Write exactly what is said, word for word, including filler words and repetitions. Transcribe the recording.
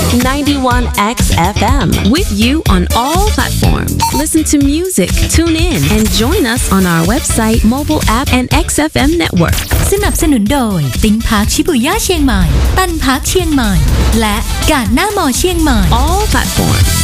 ninety-one X F M with you on all platforms. Listen to music, tune in, and join us on our website, mobile app, and เอ็กซ์ เอฟ เอ็ม Network. สนับสนุนโดยติ้งพาร์คชิบุย่าเชียงใหม่ตันพาร์คเชียงใหม่และกาดหน้ามอเชียงใหม่ All platforms.